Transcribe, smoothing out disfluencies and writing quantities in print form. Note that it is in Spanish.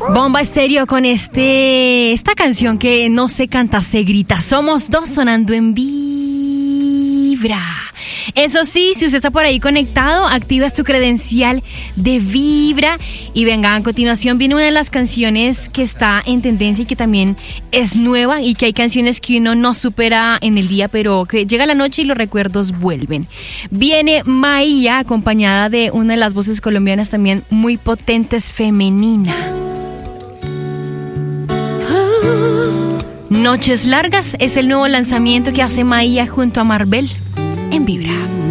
Bomba Estéreo con esta canción que no se canta, se grita. Somos dos sonando en Vibra. Eso sí, si usted está por ahí conectado, activa su credencial de Vibra. Y venga, a continuación viene una de las canciones que está en tendencia y que también es nueva, y que hay canciones que uno no supera en el día, pero que llega la noche y los recuerdos vuelven. Viene Maía, acompañada de una de las voces colombianas también muy potentes, femenina. Noches Largas es el nuevo lanzamiento que hace Maía junto a Marvel en Vibra.